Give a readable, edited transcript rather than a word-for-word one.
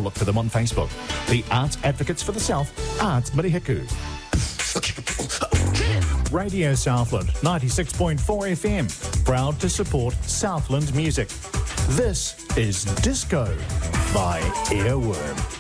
look for them on Facebook. The Arts Advocates for the South, Arts Mirihiku. Radio Southland, 96.4 FM, proud to support Southland music. This is Disco by Earworm.